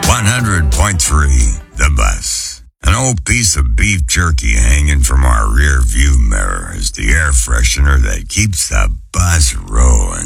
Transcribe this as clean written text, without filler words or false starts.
100.3, The Bus. An old piece of beef jerky hanging from our rear view mirror is the air freshener that keeps the bus rolling.